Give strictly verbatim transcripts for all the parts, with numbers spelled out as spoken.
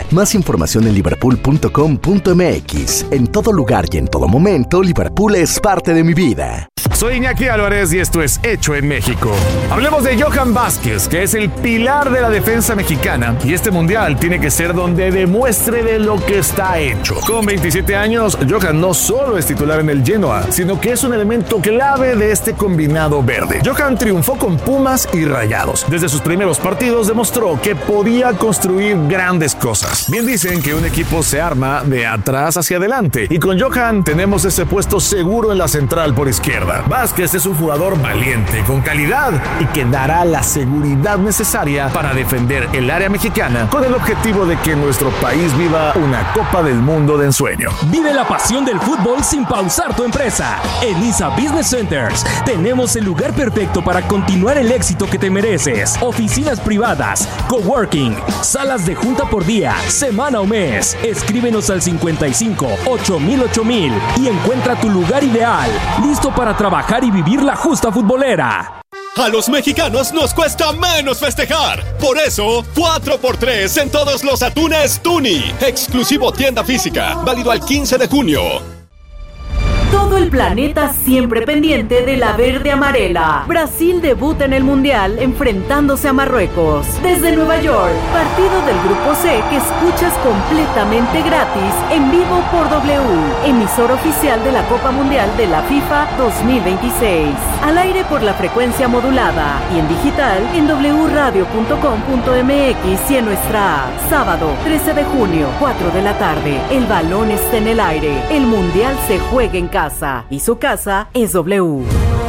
Más información en liverpool punto com punto m x. En todo lugar y en todo momento, Liverpool es parte de mi vida. Soy Iñaki Álvarez y esto es Hecho en México. Hablemos de Johan Vázquez, que es el pilar de la defensa mexicana, y este mundial tiene que ser donde demuestre de lo que está hecho. Con veintisiete años, Johan no solo es titular en el Genoa, sino que es un elemento clave de este combinado verde. Johan triunfó con Pumas y Rayados. Desde sus primeros partidos demostró que podía construir grandes cosas. Bien dicen que un equipo se arma de atrás hacia adelante, y con Johan tenemos ese puesto seguro en la central por izquierda. Vázquez es un jugador valiente, con calidad, y que dará la seguridad necesaria para defender el área mexicana con el objetivo de que nuestro país viva una Copa del Mundo de ensueño. Vive la pasión del fútbol sin pausar tu empresa. En I S A Business Centers tenemos el lugar perfecto para continuar el éxito que te mereces. Oficinas privadas, coworking, salas de junta por día, semana o mes. Escríbenos al cincuenta y cinco, ocho mil, ocho mil y encuentra tu lugar ideal, listo para trabajar y vivir la justa futbolera. A los mexicanos nos cuesta menos festejar. Por eso, cuatro por tres en todos los atunes Tuni. Exclusivo tienda física, válido al quince de junio. Todo el planeta siempre pendiente de la verde amarela. Brasil debuta en el Mundial enfrentándose a Marruecos. Desde Nueva York, partido del Grupo C que escuchas completamente gratis en vivo por W, emisor oficial de la Copa Mundial de la FIFA dos mil veintiséis. Al aire por la frecuencia modulada y en digital en doble u radio punto com punto m x y en nuestra app. Sábado trece de junio, cuatro de la tarde. El balón está en el aire. El Mundial se juega en casa. Casa, y su casa es W.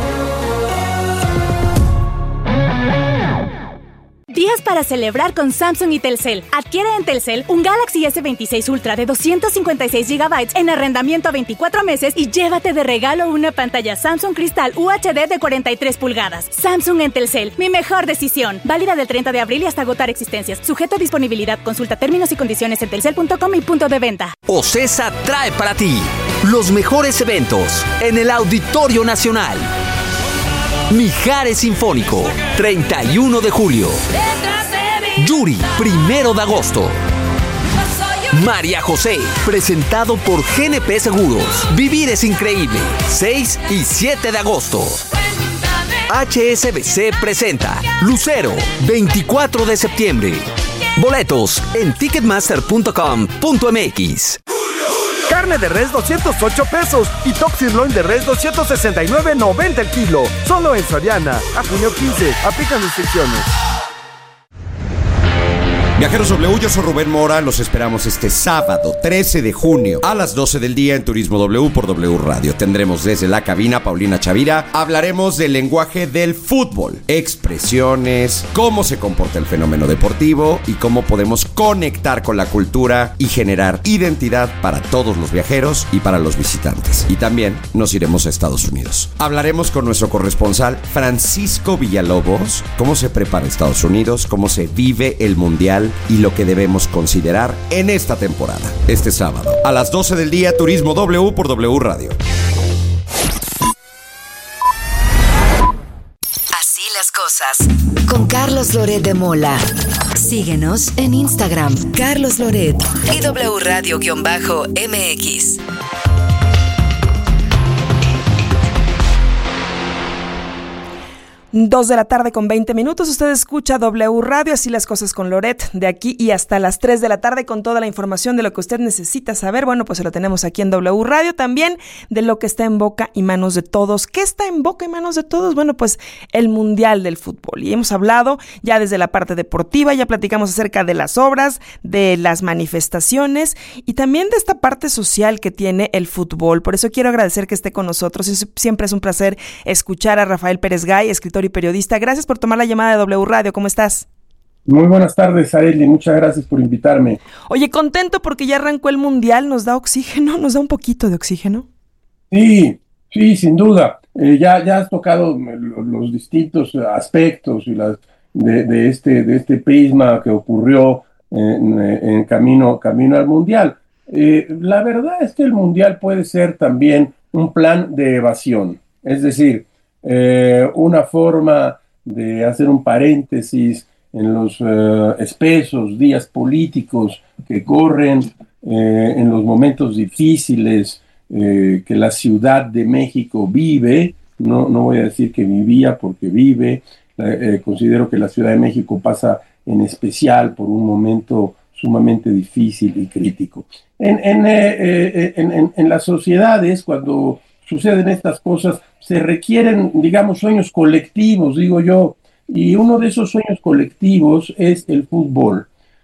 Días para celebrar con Samsung y Telcel. Adquiere en Telcel un Galaxy S veintiséis Ultra de doscientos cincuenta y seis gigabytes en arrendamiento a veinticuatro meses y llévate de regalo una pantalla Samsung Cristal U H D de cuarenta y tres pulgadas. Samsung en Telcel, mi mejor decisión. Válida del treinta de abril y hasta agotar existencias. Sujeto a disponibilidad. Consulta términos y condiciones en telcel punto com y punto de venta. OCESA trae para ti los mejores eventos en el Auditorio Nacional. Mijares Sinfónico, treinta y uno de julio. Yuri, primero de agosto. María José, presentado por G N P Seguros. Vivir es increíble, seis y siete de agosto. H S B C presenta Lucero, veinticuatro de septiembre. Boletos en ticketmaster punto com punto m x. Carne de res doscientos ocho pesos y top sirloin de res doscientos sesenta y nueve noventa el kilo. Solo en Soriana. A junio quince. Aplican restricciones. Viajeros W, yo soy Rubén Mora, los esperamos este sábado trece de junio a las doce del día en Turismo W por W Radio. Tendremos desde la cabina Paulina Chavira, hablaremos del lenguaje del fútbol, expresiones, cómo se comporta el fenómeno deportivo y cómo podemos conectar con la cultura y generar identidad para todos los viajeros y para los visitantes. Y también nos iremos a Estados Unidos. Hablaremos con nuestro corresponsal Francisco Villalobos, cómo se prepara Estados Unidos, cómo se vive el Mundial y lo que debemos considerar en esta temporada. Este sábado, a las doce del día, Turismo W por W Radio. Así las cosas. Con Carlos Loret de Mola. Síguenos en Instagram, Carlos Loret y W Radio-M X. Dos de la tarde con veinte minutos, usted escucha W Radio, así las cosas con Loret, de aquí y hasta las tres de la tarde con toda la información de lo que usted necesita saber. Bueno, pues se lo tenemos aquí en W Radio, también de lo que está en boca y manos de todos. ¿Qué está en boca y manos de todos? Bueno, pues el Mundial del Fútbol. Y hemos hablado ya desde la parte deportiva, ya platicamos acerca de las obras, de las manifestaciones y también de esta parte social que tiene el fútbol. Por eso quiero agradecer que esté con nosotros. Siempre es un placer escuchar a Rafael Pérez Gay, escritor y periodista. Gracias por tomar la llamada de W Radio. ¿Cómo estás? Muy buenas tardes, Aeli. Muchas gracias por invitarme. Oye, contento porque ya arrancó el Mundial. ¿Nos da oxígeno? ¿Nos da un poquito de oxígeno? Sí, sí, sin duda. Eh, ya, ya has tocado los distintos aspectos y las, de, de, este, de este prisma que ocurrió en, en camino, camino al Mundial. Eh, la verdad es que el Mundial puede ser también un plan de evasión. Es decir, Eh, una forma de hacer un paréntesis en los eh, espesos días políticos que corren eh, en los momentos difíciles eh, que la Ciudad de México vive. No, no voy a decir que vivía porque vive. Eh, considero que la Ciudad de México pasa en especial por un momento sumamente difícil y crítico. En, en, eh, eh, en, en, en las sociedades, cuando suceden estas cosas, se requieren, digamos, sueños colectivos, digo yo, y uno de esos sueños colectivos es el fútbol.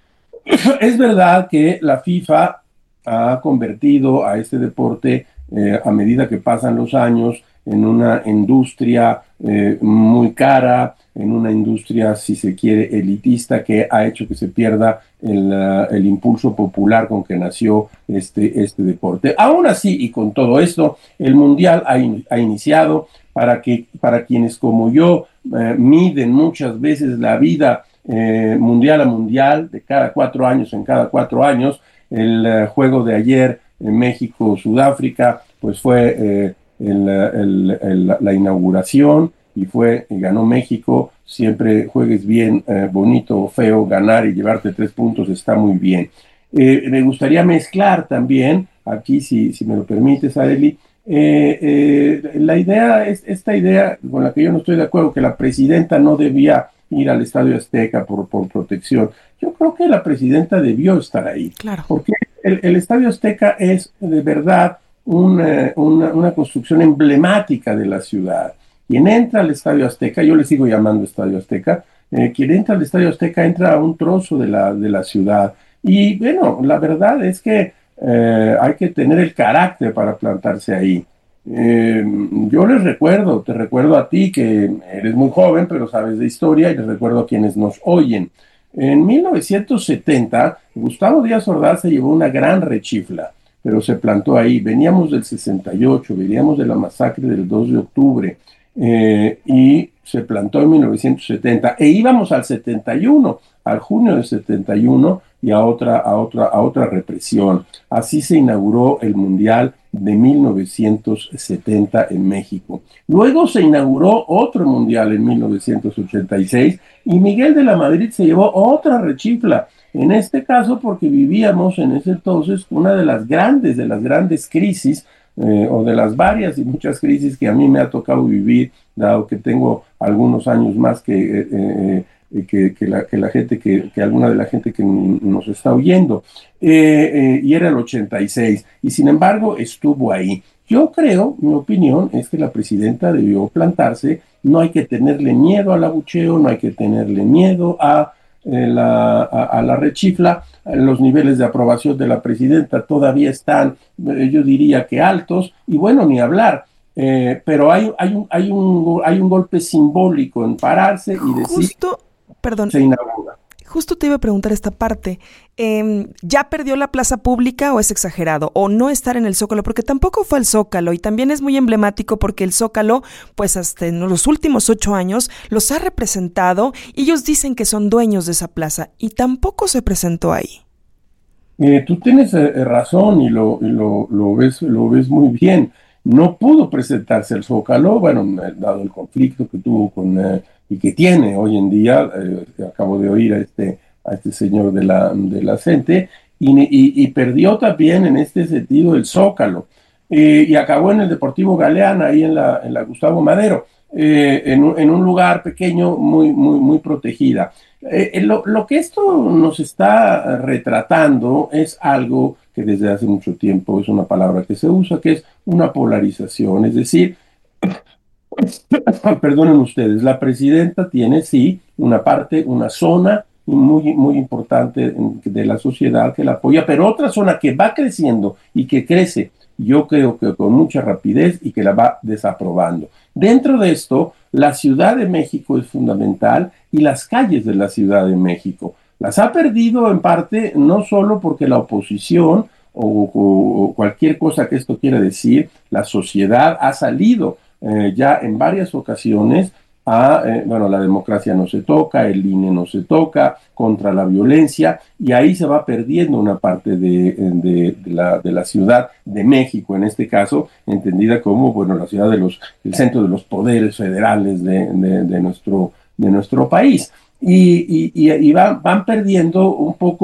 Es verdad que la FIFA ha convertido a este deporte, eh, a medida que pasan los años, en una industria eh, muy cara, en una industria, si se quiere, elitista, que ha hecho que se pierda el, uh, el impulso popular con que nació este, este deporte. Aún así, y con todo esto, el Mundial ha, in, ha iniciado para, que, para quienes como yo eh, miden muchas veces la vida eh, mundial a mundial, de cada cuatro años en cada cuatro años. El uh, juego de ayer en México-Sudáfrica, pues fue... Eh, El, el, el, la inauguración y fue y ganó México. Siempre juegues bien, eh, bonito o feo, ganar y llevarte tres puntos está muy bien. Eh, me gustaría mezclar también, aquí si, si me lo permites, Arely, eh, eh, la idea es esta idea con la que yo no estoy de acuerdo, que la presidenta no debía ir al Estadio Azteca por, por protección. Yo creo que la presidenta debió estar ahí, claro, porque el, el Estadio Azteca es de verdad Una, una, una construcción emblemática de la ciudad. Quien entra al Estadio Azteca, yo le sigo llamando Estadio Azteca, eh, quien entra al Estadio Azteca entra a un trozo de la, de la ciudad. Y bueno, la verdad es que eh, hay que tener el carácter para plantarse ahí. Eh, yo les recuerdo, te recuerdo a ti que eres muy joven, pero sabes de historia, y les recuerdo a quienes nos oyen. En mil novecientos setenta, Gustavo Díaz Ordaz se llevó una gran rechifla, pero se plantó ahí. Veníamos del sesenta y ocho, veníamos de la masacre del dos de octubre, eh, y se plantó en mil novecientos setenta, e íbamos al setenta y uno, al junio del setenta y uno, y a otra, a otra, a otra represión. Así se inauguró el Mundial de mil novecientos setenta en México. Luego se inauguró otro Mundial en mil novecientos ochenta y seis, y Miguel de la Madrid se llevó otra rechifla. En este caso, porque vivíamos en ese entonces una de las grandes, de las grandes crisis, eh, o de las varias y muchas crisis que a mí me ha tocado vivir, dado que tengo algunos años más que, eh, eh, que, que, la, que la gente, que, que alguna de la gente que nos está oyendo, eh, eh, y era el ochenta y seis, y sin embargo estuvo ahí. Yo creo, mi opinión, es que la presidenta debió plantarse. No hay que tenerle miedo al abucheo, no hay que tenerle miedo a La, a, a la rechifla. Los niveles de aprobación de la presidenta todavía están, yo diría que altos, y bueno, ni hablar, eh, pero hay, hay, un, hay, un, hay un golpe simbólico en pararse y decir, justo, perdón, se inaugura. Justo te iba a preguntar esta parte. Eh, ¿Ya perdió la plaza pública o es exagerado? ¿O no estar en el Zócalo? Porque tampoco fue el Zócalo, y también es muy emblemático porque el Zócalo, pues hasta en los últimos ocho años, los ha representado, y ellos dicen que son dueños de esa plaza, y tampoco se presentó ahí. Eh, tú tienes eh, razón y, lo, y lo, lo, ves, lo ves muy bien. No pudo presentarse el Zócalo, bueno, dado el conflicto que tuvo con... Eh, y que tiene hoy en día, eh, acabo de oír a este, a este señor de la, de la CENTE, y, y, y perdió también en este sentido el Zócalo, eh, y acabó en el Deportivo Galeana, ahí en la, en la Gustavo Madero, eh, en, un, en un lugar pequeño muy, muy, muy protegida. Eh, lo, lo que esto nos está retratando es algo que desde hace mucho tiempo es una palabra que se usa, que es una polarización, es decir, perdonen ustedes, la presidenta tiene sí una parte, una zona muy, muy importante de la sociedad que la apoya, pero otra zona que va creciendo y que crece, yo creo que con mucha rapidez, y que la va desaprobando. Dentro de esto, la Ciudad de México es fundamental, y las calles de la Ciudad de México las ha perdido en parte no solo porque la oposición o, o, o cualquier cosa que esto quiera decir, la sociedad ha salido Eh, ya en varias ocasiones a, eh, bueno, la democracia no se toca, el I N E no se toca, contra la violencia, y ahí se va perdiendo una parte de, de, de, la, de la Ciudad de México, en este caso, entendida como, bueno, la ciudad de los, el centro de los poderes federales de, de, de, nuestro, de nuestro país, y, y, y van, van perdiendo un poco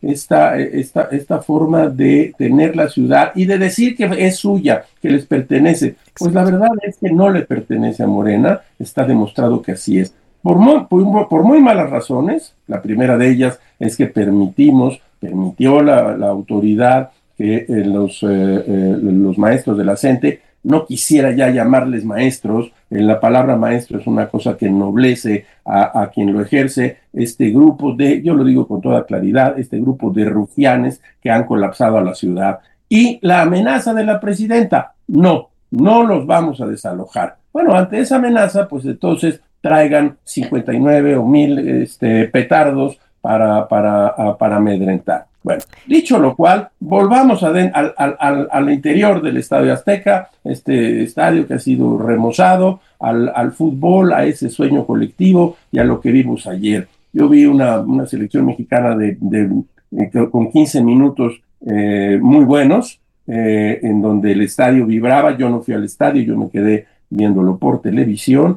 esta, esta, esta forma de tener la ciudad y de decir que es suya, que les pertenece. Pues la verdad es que no le pertenece a Morena, está demostrado que así es. Por muy, por, por muy malas razones, la primera de ellas es que permitimos, permitió la, la autoridad que eh, los, eh, eh, los maestros de la CENTE, no quisiera ya llamarles maestros, eh, la palabra maestro es una cosa que ennoblece a, a quien lo ejerce, este grupo de, yo lo digo con toda claridad, este grupo de rufianes que han colapsado a la ciudad. Y la amenaza de la presidenta, no, no los vamos a desalojar. Bueno, ante esa amenaza, pues entonces traigan cincuenta y nueve o mil este, petardos para, para, a, para amedrentar. Bueno, dicho lo cual, volvamos al, al, al, al interior del Estadio Azteca, este estadio que ha sido remozado, al, al fútbol, a ese sueño colectivo y a lo que vimos ayer. Yo vi una, una selección mexicana de, de, de, con quince minutos eh, muy buenos, eh, en donde el estadio vibraba. Yo no fui al estadio, yo me quedé viéndolo por televisión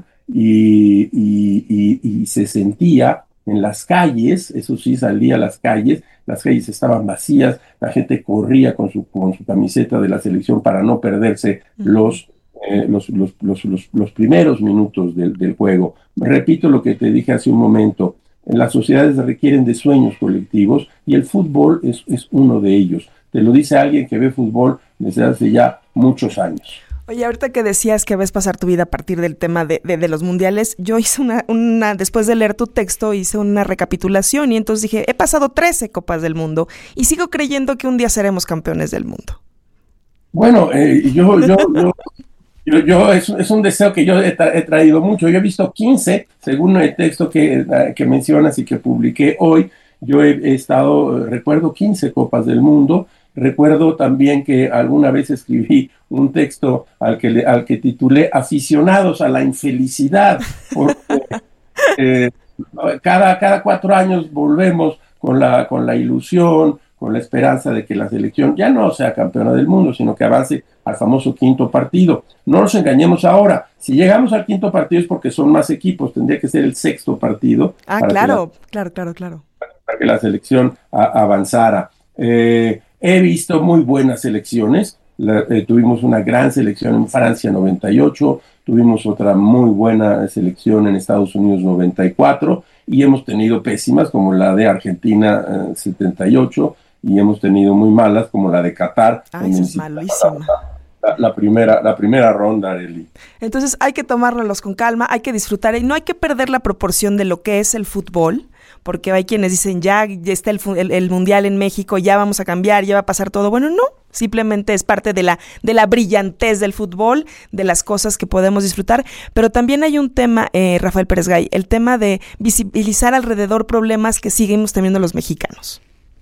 y, y, y, y se sentía en las calles, eso sí, salía a las calles, las calles estaban vacías, la gente corría con su, con su camiseta de la selección para no perderse los, eh, los, los, los, los, los primeros minutos del, del juego. Repito lo que te dije hace un momento, las sociedades requieren de sueños colectivos y el fútbol es, es uno de ellos. Te lo dice alguien que ve fútbol desde hace ya muchos años. Oye, ahorita que decías que ves pasar tu vida a partir del tema de, de, de los mundiales, yo hice una, una, después de leer tu texto, hice una recapitulación y entonces dije, he pasado trece Copas del Mundo y sigo creyendo que un día seremos campeones del mundo. Bueno, eh, yo, yo, yo, yo, yo es, es un deseo que yo he, tra- he traído mucho. Yo he visto quince, según el texto que, que mencionas y que publiqué hoy. Yo he, he estado, recuerdo quince Copas del Mundo. Recuerdo también que alguna vez escribí un texto al que, le, al que titulé Aficionados a la infelicidad, porque eh, cada, cada cuatro años volvemos con la, con la ilusión, con la esperanza de que la selección ya no sea campeona del mundo, sino que avance al famoso quinto partido. No nos engañemos ahora, si llegamos al quinto partido es porque son más equipos, tendría que ser el sexto partido. Ah, claro, la, claro, claro, claro. Para que la selección a, avanzara. Eh, He visto muy buenas selecciones, la, eh, tuvimos una gran selección en Francia noventa y ocho, tuvimos otra muy buena selección en Estados Unidos noventa y cuatro y hemos tenido pésimas como la de Argentina eh, setenta y ocho y hemos tenido muy malas como la de Qatar. Ay, eso es malísima. La, la, primera, la primera ronda, Arely. Entonces hay que tomárnoslos con calma, hay que disfrutar y no hay que perder la proporción de lo que es el fútbol, porque hay quienes dicen, ya, ya está el, el, el Mundial en México, ya vamos a cambiar, ya va a pasar todo. Bueno, no, simplemente es parte de la, de la brillantez del fútbol, de las cosas que podemos disfrutar, pero también hay un tema, eh, Rafael Pérez Gay, el tema de visibilizar alrededor problemas que seguimos teniendo los mexicanos.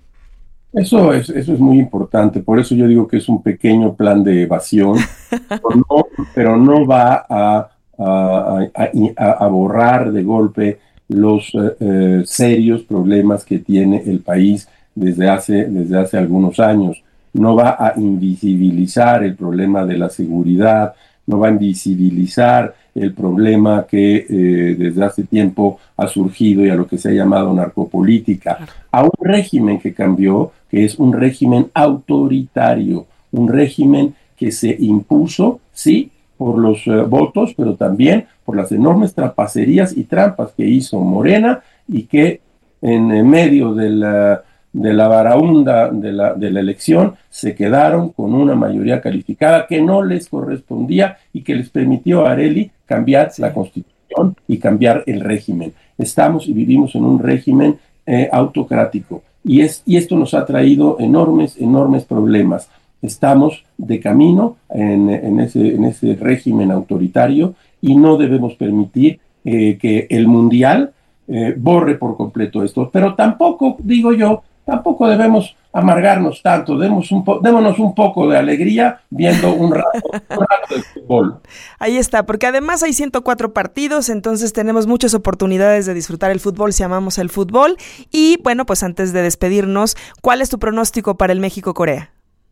Eso es, eso es muy importante, por eso yo digo que es un pequeño plan de evasión, pero, no, pero no va a, a, a, a, a borrar de golpe los eh, eh, serios problemas que tiene el país desde hace, desde hace algunos años. No va a invisibilizar el problema de la seguridad, no va a invisibilizar el problema que eh, desde hace tiempo ha surgido y a lo que se ha llamado narcopolítica, a un régimen que cambió, que es un régimen autoritario, un régimen que se impuso, sí, por los uh, votos, pero también por las enormes trapacerías y trampas que hizo Morena y que en, en medio de la, de la varaunda de la, de la elección se quedaron con una mayoría calificada que no les correspondía y que les permitió a Arely cambiar sí. la Constitución y cambiar el régimen. Estamos y vivimos en un régimen eh, autocrático y, es, y esto nos ha traído enormes, enormes problemas. Estamos de camino en, en, ese, en ese régimen autoritario y no debemos permitir eh, que el Mundial eh, borre por completo esto. Pero tampoco, digo yo, tampoco debemos amargarnos tanto, demos un po- démonos un poco de alegría viendo un rato, un rato de fútbol. Ahí está, porque además hay ciento cuatro partidos, entonces tenemos muchas oportunidades de disfrutar el fútbol si amamos el fútbol. Y bueno, pues antes de despedirnos, ¿cuál es tu pronóstico para el México-Corea?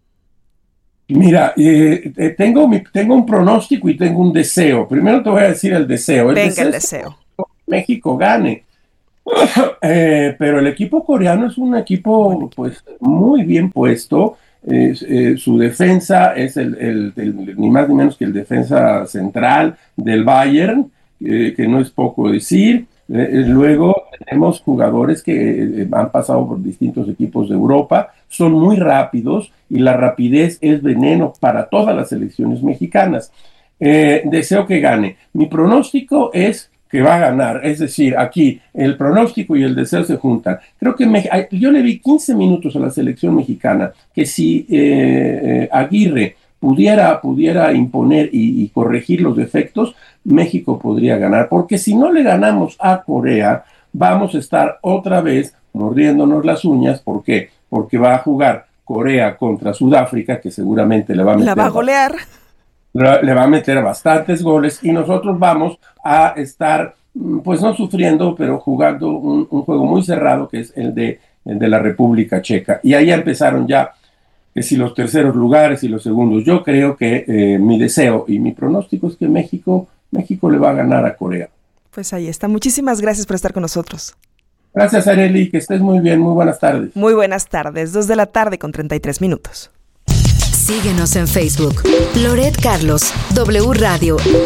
Mira, eh, eh, tengo, mi, tengo un pronóstico y tengo un deseo. Primero te voy a decir el deseo. El Venga, deseo el deseo. Es que México gane. Eh, pero el equipo coreano es un equipo pues muy bien puesto. Eh, eh, su defensa es el, el, el, ni más ni menos que el defensa central del Bayern, eh, que no es poco decir. Eh, luego tenemos jugadores que eh, han pasado por distintos equipos de Europa, son muy rápidos y la rapidez es veneno para todas las selecciones mexicanas. Eh, deseo que gane. Mi pronóstico es que va a ganar, es decir, aquí el pronóstico y el deseo se juntan. Creo que me, yo le vi quince minutos a la selección mexicana, que si eh, eh, Aguirre pudiera, pudiera imponer y, y corregir los defectos, México podría ganar, porque si no le ganamos a Corea, vamos a estar otra vez mordiéndonos las uñas. ¿Por qué? Porque va a jugar Corea contra Sudáfrica, que seguramente le va a meter... La va a golear. Le va a meter bastantes goles y nosotros vamos a estar, pues no sufriendo, pero jugando un, un juego muy cerrado, que es el de, el de la República Checa. Y ahí empezaron ya, que si los terceros lugares y los segundos. Yo creo que eh, mi deseo y mi pronóstico es que México, México le va a ganar a Corea. Pues ahí está. Muchísimas gracias por estar con nosotros. Gracias, Arely, que estés muy bien. Muy buenas tardes. Muy buenas tardes. Dos de la tarde con treinta y tres minutos. Síguenos en Facebook. Loret Carlos, W Radio.